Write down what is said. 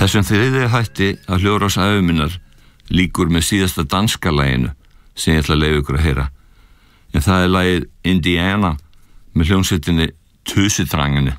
Þessum þriðja þætti af Hljóðrás ævi minnar lýkur með síðasta danska laginu sem ég ætla að leyfa ykkur að heyra. En það lagið Indiana með hljómsveitinni Tøsedrengene.